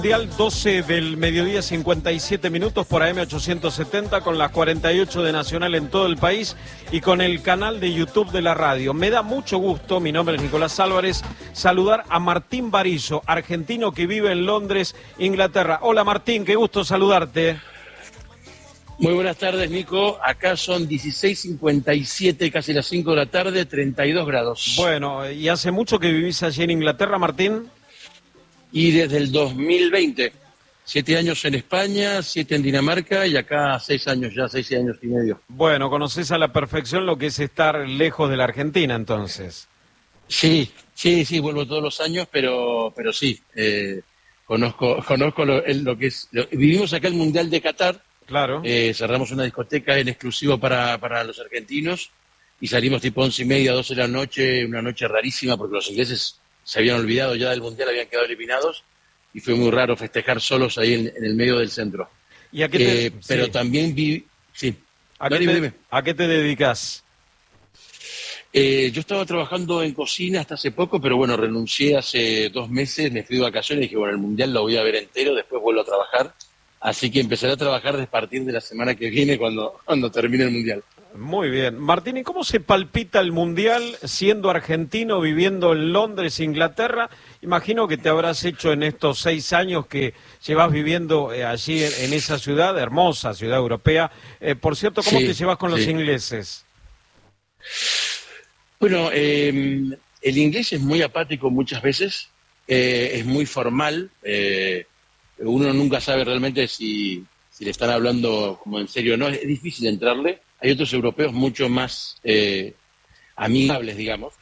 Mundial, 12 del mediodía, 57 minutos por AM870, con las 48 de Nacional en todo el país y con el canal de YouTube de la radio. Me da mucho gusto, mi nombre es Nicolás Álvarez, saludar a Martín Barizo, argentino que vive en Londres, Inglaterra. Hola Martín, qué gusto saludarte. Muy buenas tardes, Nico. Acá son 16:57, casi las 5 de la tarde, 32 grados. Bueno, ¿y hace mucho que vivís allí en Inglaterra, Martín? Y desde el 2020, 7 años en España, 7 en Dinamarca y acá 6 años ya, 6 años y medio. Bueno, conoces a la perfección lo que es estar lejos de la Argentina, entonces. Sí, vuelvo todos los años, pero sí, conozco lo que es. Vivimos acá el Mundial de Qatar. Claro. Cerramos una discoteca en exclusivo para los argentinos y salimos tipo 11:30, 12 de la noche, una noche rarísima porque los ingleses se habían olvidado ya del Mundial, habían quedado eliminados y fue muy raro festejar solos ahí en el medio del centro. ¿Y a qué pero sí. también vi... Sí. ¿A Dime. qué te dedicas? Yo estaba trabajando en cocina hasta hace poco, pero bueno, renuncié hace 2 meses, me fui de vacaciones y dije, bueno, el Mundial lo voy a ver entero, después vuelvo a trabajar. Así que empezaré a trabajar a partir de la semana que viene cuando termine el Mundial. Muy bien. Martín, ¿y cómo se palpita el Mundial siendo argentino, viviendo en Londres, Inglaterra? Imagino que te habrás hecho en estos 6 años que llevas viviendo allí en esa ciudad, hermosa ciudad europea. Por cierto, ¿cómo te llevas con los ingleses? Bueno, el inglés es muy apático muchas veces, es muy formal. Uno nunca sabe realmente si le están hablando como en serio o no. Es difícil entrarle. Hay otros europeos mucho más amigables, digamos.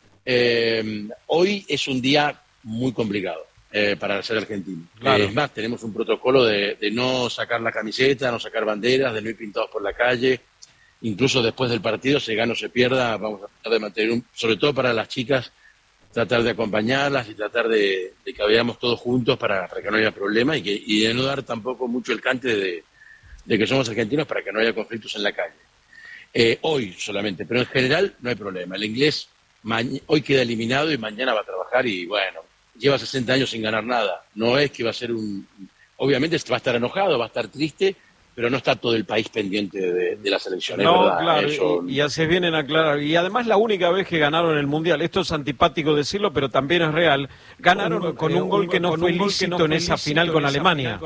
Hoy es un día muy complicado para ser argentino. Claro. Es más, tenemos un protocolo de no sacar la camiseta, no sacar banderas, de no ir pintados por la calle. Incluso después del partido, se gane o se pierda, vamos a tratar de mantener, sobre todo para las chicas, tratar de acompañarlas y tratar de que veamos todos juntos para que no haya problema y de no dar tampoco mucho el cante de que somos argentinos para que no haya conflictos en la calle. Hoy solamente, pero en general no hay problema. El inglés hoy queda eliminado y mañana va a trabajar y bueno, lleva 60 años sin ganar nada. No es que va a ser obviamente va a estar enojado, va a estar triste, pero no está todo el país pendiente de la selección. No, verdad, claro, y haces bien en aclarar. Y además la única vez que ganaron el Mundial, esto es antipático decirlo, pero también es real, ganaron con un gol que no fue lícito en esa final con Alemania.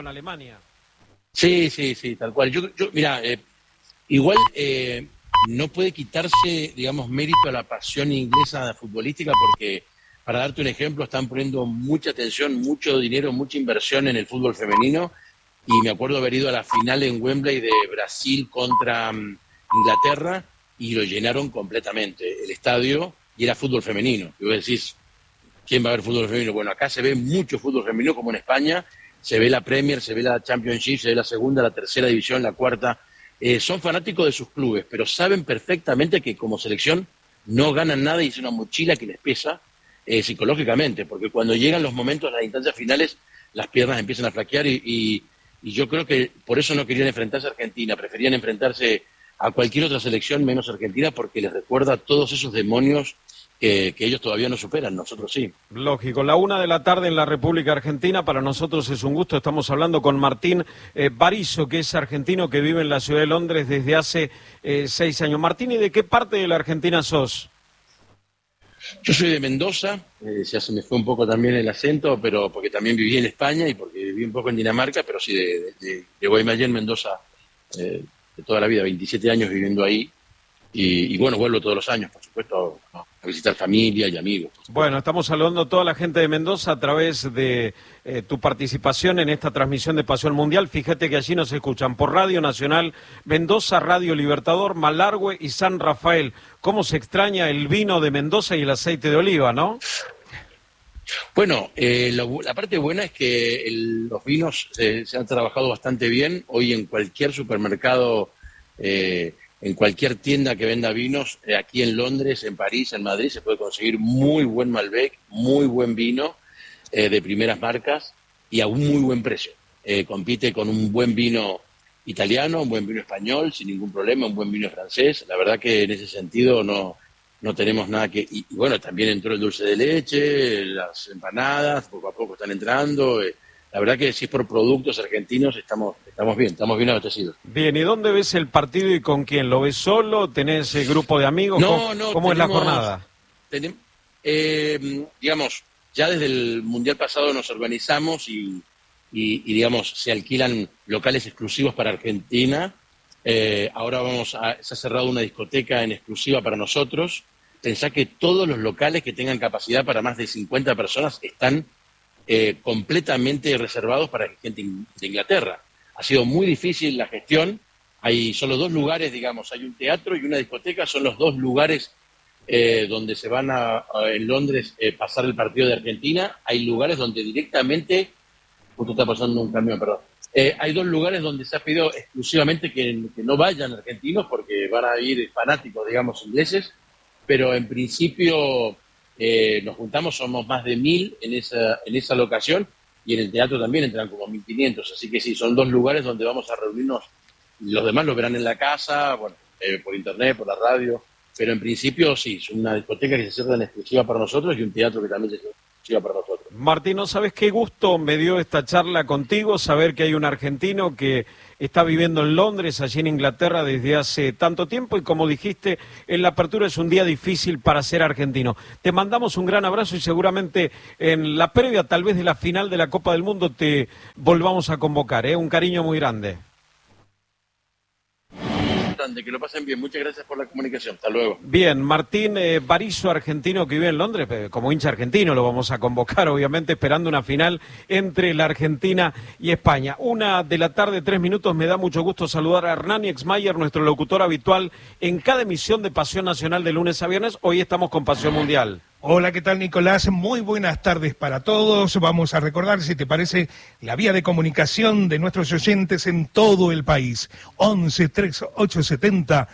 Sí, tal cual. Mira, igual no puede quitarse, digamos, mérito a la pasión inglesa futbolística porque, para darte un ejemplo, están poniendo mucha atención, mucho dinero, mucha inversión en el fútbol femenino. Y me acuerdo haber ido a la final en Wembley de Brasil contra Inglaterra y lo llenaron completamente el estadio y era fútbol femenino. Y vos decís, ¿quién va a ver fútbol femenino? Bueno, acá se ve mucho fútbol femenino como en España, se ve la Premier, se ve la Championship, se ve la segunda, la tercera división, la cuarta. Son fanáticos de sus clubes, pero saben perfectamente que como selección no ganan nada y es una mochila que les pesa psicológicamente, porque cuando llegan los momentos, las instancias finales, las piernas empiezan a flaquear y yo creo que por eso no querían enfrentarse a Argentina, preferían enfrentarse a cualquier otra selección menos Argentina porque les recuerda todos esos demonios que ellos todavía no superan, nosotros sí. Lógico, la 1 de la tarde en la República Argentina, para nosotros es un gusto, estamos hablando con Martín Barizo, que es argentino, que vive en la ciudad de Londres desde hace 6 años. Martín, ¿y de qué parte de la Argentina sos? Yo soy de Mendoza, ya se me fue un poco también el acento, pero porque también viví en España y porque viví un poco en Dinamarca, pero sí de Guaymallén, Mendoza, de toda la vida, 27 años viviendo ahí. Y bueno, vuelvo todos los años, por supuesto, a visitar familia y amigos. Bueno, estamos saludando a toda la gente de Mendoza a través de tu participación en esta transmisión de Pasión Mundial. Fíjate que allí nos escuchan por Radio Nacional, Mendoza, Radio Libertador, Malargüe y San Rafael. ¿Cómo se extraña el vino de Mendoza y el aceite de oliva, no? Bueno, la parte buena es que los vinos se han trabajado bastante bien. Hoy en cualquier supermercado... en cualquier tienda que venda vinos, aquí en Londres, en París, en Madrid, se puede conseguir muy buen Malbec, muy buen vino de primeras marcas y a un muy buen precio. Compite con un buen vino italiano, un buen vino español, sin ningún problema, un buen vino francés. La verdad que en ese sentido no tenemos nada que... Y bueno, también entró el dulce de leche, las empanadas, poco a poco están entrando. la verdad que si es por productos argentinos estamos bien abastecidos. Bien, ¿y dónde ves el partido y con quién? ¿Lo ves solo? ¿Tenés grupo de amigos? ¿Cómo es la jornada? Digamos, ya desde el Mundial pasado nos organizamos y digamos, se alquilan locales exclusivos para Argentina. Ahora se ha cerrado una discoteca en exclusiva para nosotros. Pensá que todos los locales que tengan capacidad para más de 50 personas están completamente reservados para gente de Inglaterra. Ha sido muy difícil la gestión. Hay solo 2 lugares, digamos, hay un teatro y una discoteca, son los 2 lugares donde se van en Londres pasar el partido de Argentina. Hay lugares donde directamente, justo está pasando un camión, perdón. Hay 2 lugares donde se ha pedido exclusivamente que no vayan argentinos porque van a ir fanáticos, digamos, ingleses, pero en principio nos juntamos, somos más de 1.000 en esa locación, y en el teatro también entran como 1.500, así que sí, son 2 lugares donde vamos a reunirnos. Los demás lo verán en la casa, bueno, por internet, por la radio, pero en principio sí, es una discoteca que se cierra en exclusiva para nosotros y un teatro que también se cierra en exclusiva para nosotros. Martín, ¿no sabes qué gusto me dio esta charla contigo? Saber que hay un argentino que está viviendo en Londres, allí en Inglaterra, desde hace tanto tiempo, y como dijiste, en la apertura es un día difícil para ser argentino. Te mandamos un gran abrazo y seguramente en la previa, tal vez de la final de la Copa del Mundo, te volvamos a convocar, Un cariño muy grande. Que lo pasen bien, muchas gracias por la comunicación, hasta luego. Bien, Martín Barizo, argentino que vive en Londres, como hincha argentino lo vamos a convocar, obviamente, esperando una final entre la Argentina y España. 1:03 p.m, me da mucho gusto saludar a Hernán Exmayer, nuestro locutor habitual en cada emisión de Pasión Nacional de lunes a viernes. Hoy estamos con Pasión Mundial. Hola, ¿qué tal, Nicolás? Muy buenas tardes para todos. Vamos a recordar, si te parece, la vía de comunicación de nuestros oyentes en todo el país. 11 3870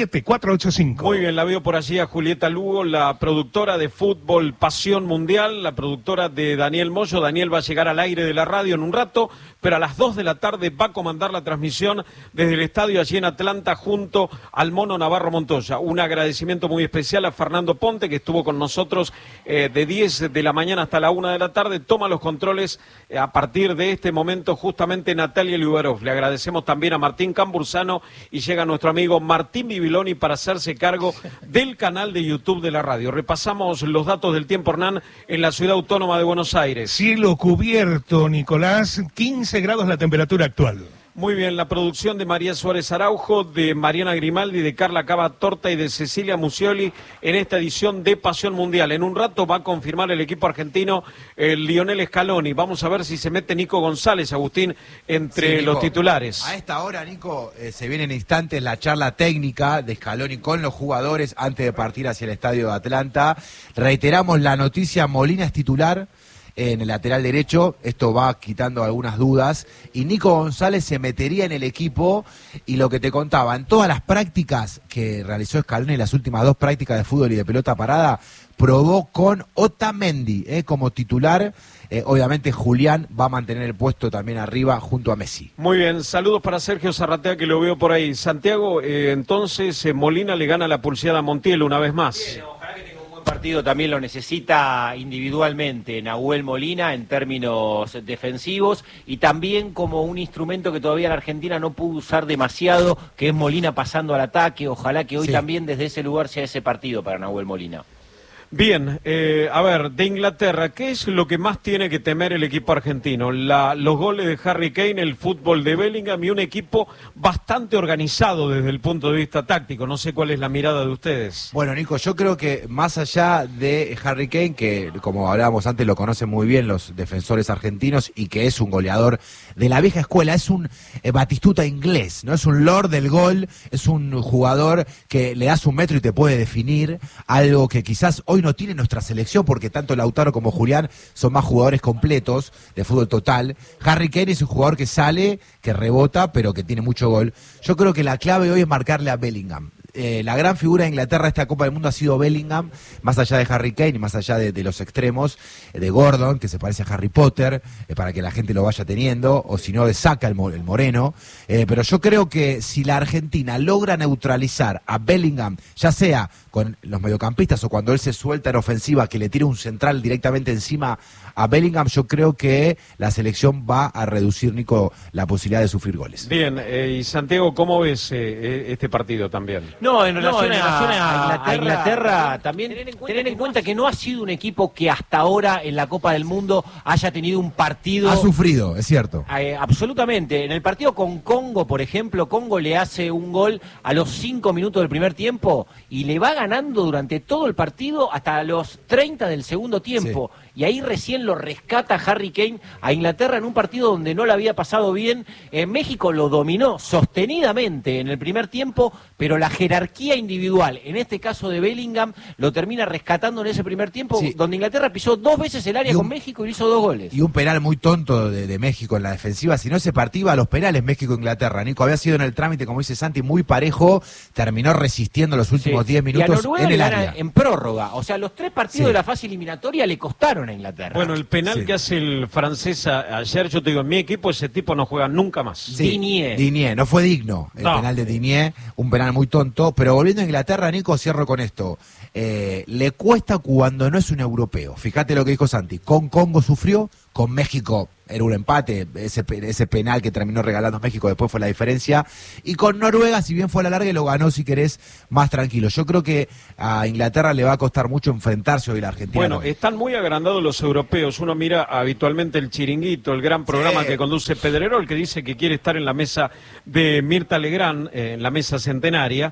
7485. Muy bien, la veo por allí a Julieta Lugo, la productora de fútbol Pasión Mundial, la productora de Daniel Moyo. Daniel va a llegar al aire de la radio en un rato, pero a las 2 de la tarde va a comandar la transmisión desde el estadio allí en Atlanta junto al Mono Navarro Montoya. Un agradecimiento muy especial a Fernando Ponte, que estuvo con nosotros de 10 de la mañana hasta la 1 de la tarde, toma los controles a partir de este momento justamente Natalia Liubarov. Le agradecemos también a Martín Cambursano y llega nuestro amigo Martín Bibiloni para hacerse cargo del canal de YouTube de la radio. Repasamos los datos del tiempo, Hernán, en la ciudad autónoma de Buenos Aires. Cielo cubierto, Nicolás, 15 grados la temperatura actual. Muy bien, la producción de María Suárez Araujo, de Mariana Grimaldi, de Carla Cava Torta y de Cecilia Musioli en esta edición de Pasión Mundial. En un rato va a confirmar el equipo argentino Lionel Scaloni. Vamos a ver si se mete Nico González, Agustín, entre los titulares. A esta hora, Nico, se viene en instantes la charla técnica de Scaloni con los jugadores antes de partir hacia el estadio de Atlanta. Reiteramos la noticia, Molina es titular en el lateral derecho, esto va quitando algunas dudas, y Nico González se metería en el equipo, y lo que te contaba, en todas las prácticas que realizó Scaloni, las últimas 2 prácticas de fútbol y de pelota parada, probó con Otamendi como titular. Obviamente Julián va a mantener el puesto también arriba junto a Messi. Muy bien, saludos para Sergio Zarratea, que lo veo por ahí. Santiago, entonces Molina le gana la pulseada a Montiel una vez más. Bien, ojalá que tenga un buen partido, también lo necesita individualmente Nahuel Molina en términos defensivos, y también como un instrumento que todavía la Argentina no pudo usar demasiado, que es Molina pasando al ataque. Ojalá que hoy también desde ese lugar sea ese partido para Nahuel Molina. Bien, a ver, de Inglaterra, ¿qué es lo que más tiene que temer el equipo argentino? Los goles de Harry Kane, el fútbol de Bellingham y un equipo bastante organizado desde el punto de vista táctico. No sé cuál es la mirada de ustedes. Bueno, Nico, yo creo que más allá de Harry Kane, que como hablábamos antes lo conocen muy bien los defensores argentinos y que es un goleador de la vieja escuela, es un Batistuta inglés, no es un lord del gol, es un jugador que le das un metro y te puede definir, algo que quizás hoy no tiene nuestra selección, porque tanto Lautaro como Julián son más jugadores completos de fútbol total. Harry Kane es un jugador que sale, que rebota, pero que tiene mucho gol. Yo creo que la clave hoy es marcarle a Bellingham. la gran figura de Inglaterra de esta Copa del Mundo ha sido Bellingham, más allá de Harry Kane y más allá de los extremos, de Gordon, que se parece a Harry Potter, para que la gente lo vaya teniendo, o si no de Saka, el moreno. Pero yo creo que si la Argentina logra neutralizar a Bellingham, ya sea con los mediocampistas o cuando él se suelta en ofensiva, que le tire un central directamente encima a Bellingham, yo creo que la selección va a reducir, Nico, la posibilidad de sufrir goles. Bien, y Santiago, ¿cómo ves este partido también? No, en relación a Inglaterra también tener en cuenta que no ha sido un equipo que hasta ahora en la Copa del Mundo haya tenido un partido... Ha sufrido, es cierto. Absolutamente. En el partido con Congo, por ejemplo, Congo le hace un gol a los 5 minutos del primer tiempo y le va ganando durante todo el partido hasta los 30 del segundo tiempo. Sí. Y ahí recién lo rescata Harry Kane a Inglaterra en un partido donde no le había pasado bien. México lo dominó sostenidamente en el primer tiempo, pero la jerarquía individual, en este caso de Bellingham, lo termina rescatando en ese primer tiempo, sí, donde Inglaterra pisó 2 veces el área con México y hizo 2 goles. Y un penal muy tonto de México en la defensiva. Si no se partía a los penales México-Inglaterra, Nico, había sido en el trámite, como dice Santi, muy parejo, terminó resistiendo los últimos 10 minutos en el área. En prórroga, o sea, los 3 partidos de la fase eliminatoria le costaron a Inglaterra. Bueno, el penal que hace el francés ayer, yo te digo, en mi equipo ese tipo no juega nunca más. Sí, Digne, no fue digno el penal de Digne, un penal muy tonto, pero volviendo a Inglaterra, Nico, cierro con esto. Le cuesta cuando no es un europeo. Fíjate lo que dijo Santi, con Congo sufrió, con México era un empate, ese penal que terminó regalando México después fue la diferencia, y con Noruega, si bien fue a la larga, lo ganó, si querés, más tranquilo. Yo creo que a Inglaterra le va a costar mucho enfrentarse hoy la Argentina. Bueno, están muy agrandados los europeos. Uno mira habitualmente el Chiringuito, el gran programa que conduce Pedrerol, que dice que quiere estar en la mesa de Mirta Legrand, en la mesa centenaria.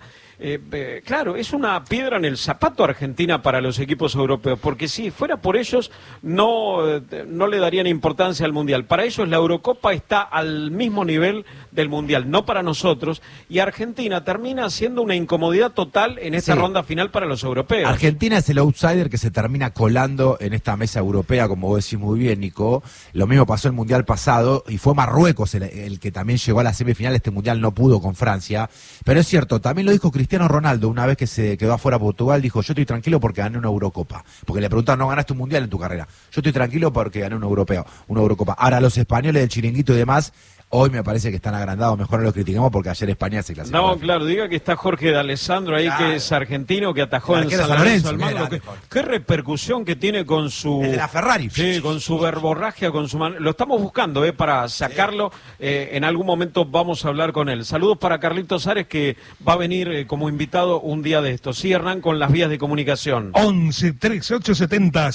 Claro, es una piedra en el zapato Argentina para los equipos europeos, porque si fuera por ellos no le darían importancia al Mundial. Para ellos la Eurocopa está al mismo nivel del Mundial, no para nosotros, y Argentina termina siendo una incomodidad total en esta ronda final para los europeos. Argentina es el outsider que se termina colando en esta mesa europea, como vos decís muy bien, Nico. Lo mismo pasó el Mundial pasado, y fue Marruecos el que también llegó a la semifinal. Este Mundial no pudo con Francia, pero es cierto, también lo dijo Cristiano Ronaldo una vez que se quedó afuera Portugal, dijo: yo estoy tranquilo porque gané una Eurocopa, porque le preguntaron, ¿no ganaste un Mundial en tu carrera? Yo estoy tranquilo porque gané una Eurocopa. Ahora los españoles del Chiringuito y demás, hoy me parece que están agrandados, mejor no los criticamos porque ayer España se clasificó. No, claro, diga que está Jorge D'Alessandro ahí, que es argentino, que atajó en San Lorenzo al Magno. Qué repercusión que tiene con su... El de la Ferrari. Sí, con su verborragia, con su... Lo estamos buscando, para sacarlo. En algún momento vamos a hablar con él. Saludos para Carlitos Ares, que va a venir como invitado un día de estos. Sí, Hernán, con las vías de comunicación. 11 3870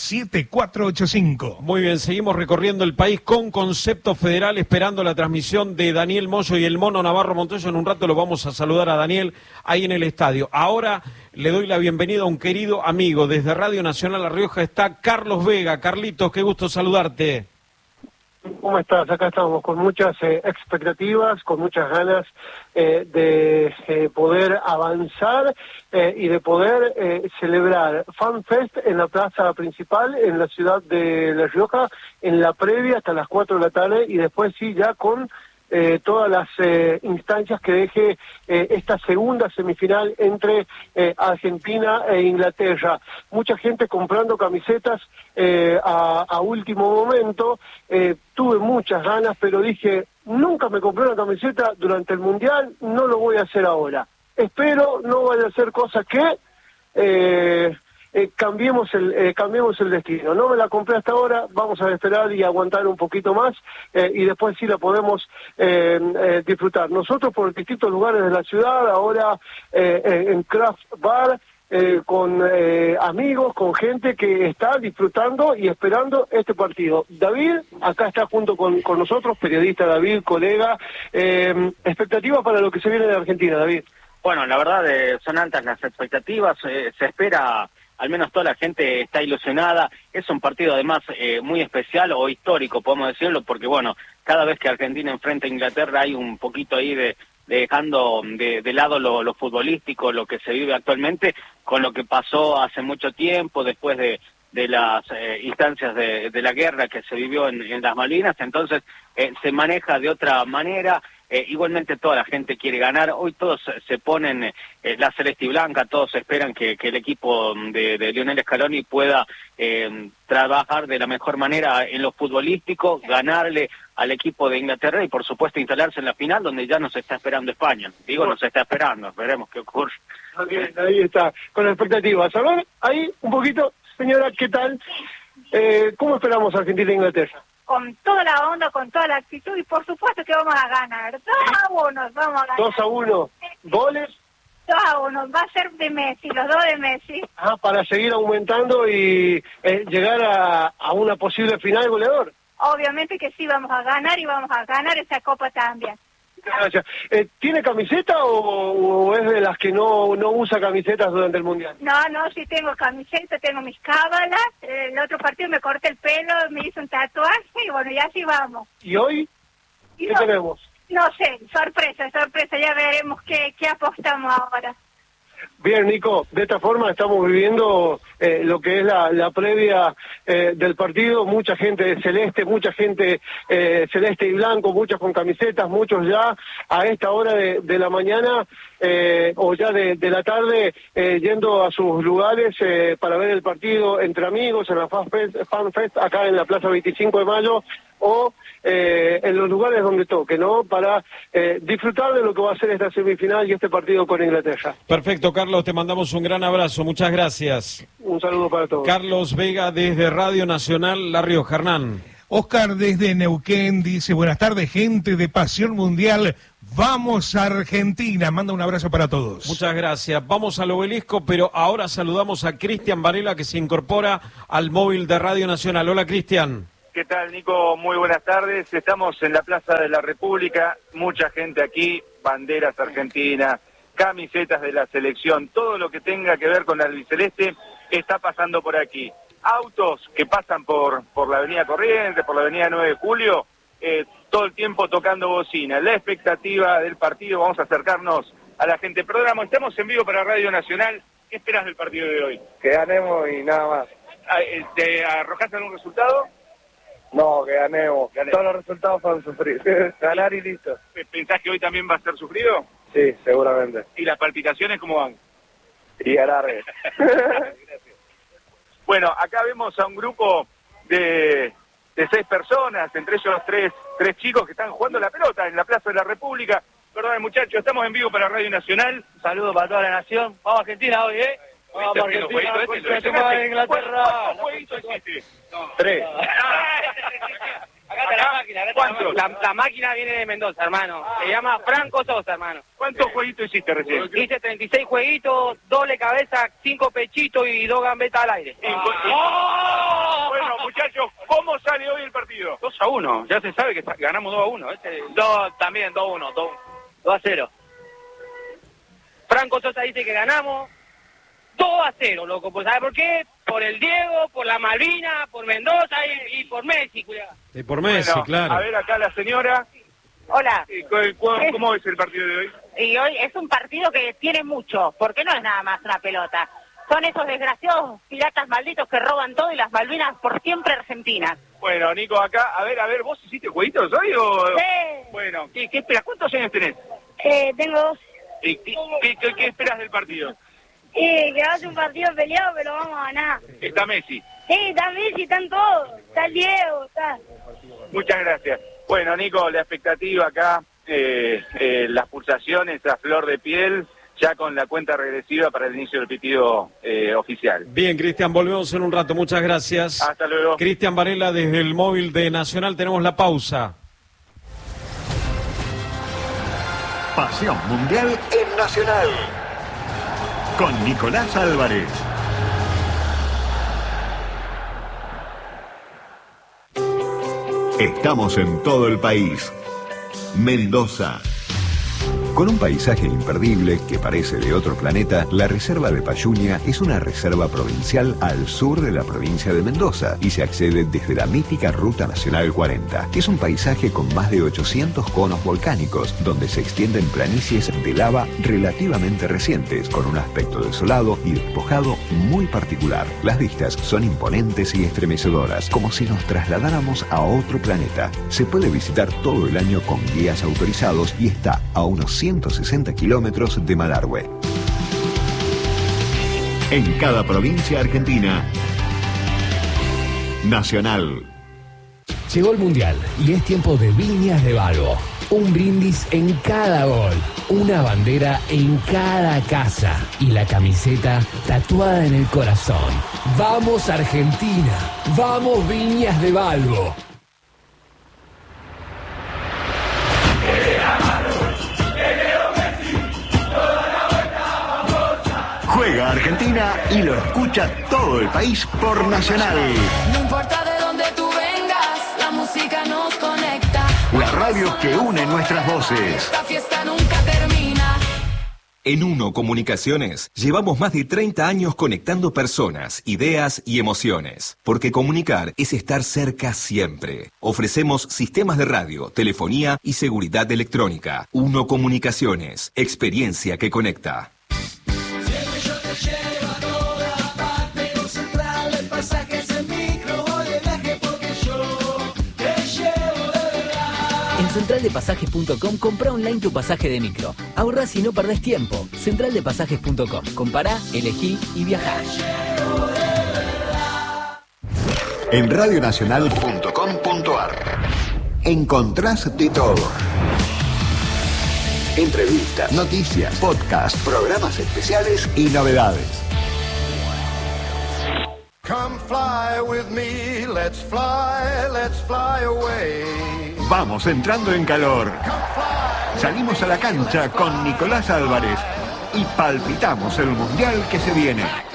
7485. Muy bien, seguimos recorriendo el país con Concepto Federal, esperando la transmisión de Daniel Moyo y el Mono Navarro Montoyo. En un rato lo vamos a saludar a Daniel ahí en el estadio. Ahora le doy la bienvenida a un querido amigo. Desde Radio Nacional La Rioja está Carlos Vega. Carlitos, qué gusto saludarte. ¿Cómo estás? Acá estamos con muchas expectativas, con muchas ganas de poder avanzar y de poder celebrar FanFest en la plaza principal en la ciudad de La Rioja, en la previa hasta las 4 de la tarde, y después sí ya con todas las instancias que deje esta segunda semifinal entre Argentina e Inglaterra. Mucha gente comprando camisetas a último momento. Tuve muchas ganas, pero dije, nunca me compré una camiseta durante el Mundial, no lo voy a hacer ahora. Espero no vaya a ser cosa que cambiemos el destino. No me la compré hasta ahora, vamos a esperar y aguantar un poquito más, y después sí la podemos disfrutar. Nosotros por distintos lugares de la ciudad, ahora en Craft Bar, con amigos, con gente que está disfrutando y esperando este partido. David, acá está junto con nosotros, periodista David, colega. Expectativas para lo que se viene de Argentina, David. Bueno, la verdad son altas las expectativas, se espera, al menos toda la gente está ilusionada. Es un partido además muy especial o histórico, podemos decirlo, porque bueno, cada vez que Argentina enfrenta a Inglaterra hay un poquito ahí dejando de lado lo futbolístico, lo que se vive actualmente, con lo que pasó hace mucho tiempo, después de las instancias de la guerra que se vivió en las Malvinas. Entonces se maneja de otra manera. igualmente toda la gente quiere ganar. Hoy todos se ponen la celeste y blanca, todos esperan que el equipo de Lionel Scaloni pueda trabajar de la mejor manera en lo futbolístico, ganarle al equipo de Inglaterra y por supuesto instalarse en la final donde ya nos está esperando España. Nos está esperando, veremos qué ocurre. Okay, ahí está, con la expectativa. A ver, ahí un poquito, señora, ¿qué tal? ¿Cómo esperamos a Argentina e Inglaterra? Con toda la onda, con toda la actitud y por supuesto que vamos a ganar. 2-1 vamos a ganar. 2-1. ¿Goles? 2-1, va a ser de Messi, los dos de Messi. Para seguir aumentando y llegar a una posible final goleador. Obviamente que sí, vamos a ganar y vamos a ganar esa copa también. Gracias. ¿Tiene camiseta o es de las que no usa camisetas durante el Mundial? No, sí tengo camiseta, tengo mis cábalas. El otro partido me corté el pelo, me hice un tatuaje y bueno, y así vamos. ¿Y hoy? ¿Qué tenemos? No sé, sorpresa, ya veremos qué apostamos ahora. Bien, Nico, de esta forma estamos viviendo lo que es la previa del partido, mucha gente celeste, mucha gente celeste y blanco, muchos con camisetas, muchos ya a esta hora de la mañana o ya de la tarde yendo a sus lugares para ver el partido entre amigos en la Fan Fest acá en la Plaza 25 de Mayo o en los lugares donde toque, ¿no? Para disfrutar de lo que va a ser esta semifinal y este partido con Inglaterra. Perfecto, Carlos, te mandamos un gran abrazo, muchas gracias. Un saludo para todos. Carlos Vega desde Radio Nacional La Rioja. Hernán. Oscar desde Neuquén dice, buenas tardes, gente de Pasión Mundial, vamos a Argentina. Manda un abrazo para todos. Muchas gracias. Vamos al obelisco, pero ahora saludamos a Cristian Varela, que se incorpora al móvil de Radio Nacional. Hola, Cristian. ¿Qué tal, Nico? Muy buenas tardes. Estamos en la Plaza de la República, mucha gente aquí, banderas argentinas, camisetas de la selección, todo lo que tenga que ver con la albiceleste está pasando por aquí. Autos que pasan por la avenida Corrientes, por la avenida 9 de Julio, todo el tiempo tocando bocina. La expectativa del partido, vamos a acercarnos a la gente. Programa, estamos en vivo para Radio Nacional. ¿Qué esperas del partido de hoy? Que ganemos y nada más. ¿Te arrojaste algún resultado? No, que ganemos. Todos los resultados van a sufrir. Ganar y listo. ¿Pensás que hoy también va a ser sufrido? Sí, seguramente. ¿Y las palpitaciones cómo van? Y alargue. Bueno, acá vemos a un grupo de 6 personas, entre ellos tres chicos que están jugando la pelota en la Plaza de la República. Perdón, muchachos, estamos en vivo para Radio Nacional. Saludos para toda la nación. Vamos a Argentina hoy, ¿eh? Vamos a Argentina, Inglaterra. ¿Cuántos jueguitos hiciste? 3. Acá está la máquina. ¿Cuántos? La máquina viene de Mendoza, hermano. Se llama Franco Sosa, hermano. ¿Cuántos jueguitos hiciste recién? Hice 36 jueguitos, doble cabeza, 5 pechitos y 2 gambetas al aire. Bueno, muchachos, ¿cómo sale hoy el partido? 2-1. Ya se sabe que ganamos 2-1. También 2-1. 2-0. Franco Sosa dice que ganamos 2-0, loco. Pues, ¿sabe por qué? Por el Diego, por la Malvina, por Mendoza y por Messi, cuidado. Y por Messi, bueno, claro. A ver acá la señora. Hola. ¿Cómo es el partido de hoy? Y hoy es un partido que tiene mucho, porque no es nada más una pelota. Son esos desgraciados piratas malditos que roban todo y las Malvinas por siempre argentinas. Bueno, Nico, acá, a ver, ¿vos hiciste jueguitos hoy o...? Sí. Bueno, ¿qué esperas? ¿Cuántos años tenés? Tengo 2. ¿Y qué esperas del partido? Que va a ser un partido peleado, pero vamos a ganar. ¿Está Messi? Sí, está Messi, están todos. Está el Diego, está. Muchas gracias. Bueno, Nico, la expectativa acá, las pulsaciones a flor de piel, ya con la cuenta regresiva para el inicio del pitido oficial. Bien, Cristian, volvemos en un rato. Muchas gracias. Hasta luego. Cristian Varela desde el móvil de Nacional. Tenemos la pausa. Pasión Mundial en Nacional. Con Nicolás Álvarez. Estamos en todo el país. Mendoza Con un paisaje imperdible que parece de otro planeta, la Reserva de Payuña es una reserva provincial al sur de la provincia de Mendoza y se accede desde la mítica Ruta Nacional 40. Es un paisaje con más de 800 conos volcánicos, donde se extienden planicies de lava relativamente recientes, con un aspecto desolado y despojado muy particular. Las vistas son imponentes y estremecedoras, como si nos trasladáramos a otro planeta. Se puede visitar todo el año con guías autorizados y está a unos 160 kilómetros de Malargüe. En cada provincia argentina, Nacional. Llegó el Mundial y es tiempo de Viñas de Balbo. Un brindis en cada gol, una bandera en cada casa y la camiseta tatuada en el corazón. ¡Vamos Argentina! ¡Vamos Viñas de Balbo! Juega Argentina y lo escucha todo el país por Nacional. No importa de dónde tú vengas, la música nos conecta. La radio que une nuestras voces. Esta fiesta nunca termina. En Uno Comunicaciones llevamos más de 30 años conectando personas, ideas y emociones. Porque comunicar es estar cerca siempre. Ofrecemos sistemas de radio, telefonía y seguridad electrónica. Uno Comunicaciones, experiencia que conecta. En centraldepasajes.com compra online tu pasaje de micro. Ahorrás y no perdés tiempo. Centraldepasajes.com. Compará, elegí y viajá. En radionacional.com.ar encontrás de todo. Entrevistas, noticias, podcasts, programas especiales y novedades. Come fly with me, let's fly away. Vamos entrando en calor. Salimos a la cancha con Nicolás Álvarez y palpitamos el mundial que se viene.